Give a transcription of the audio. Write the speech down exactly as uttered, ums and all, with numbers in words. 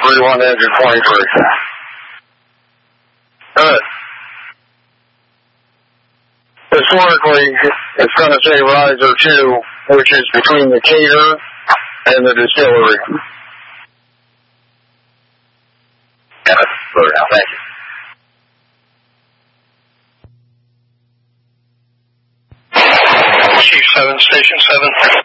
three one engine twenty-three. Good. Historically, it's going to say riser two, which is between the cater and the distillery. Got it. Load out. Thank you. Chief seven, Station seven.